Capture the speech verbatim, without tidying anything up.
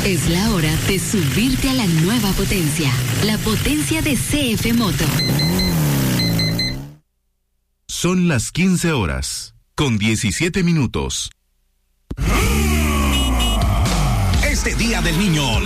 Es la hora de subirte a la nueva potencia, la potencia de C F Moto. Son las quince horas, con diecisiete minutos. Este Día del Niño,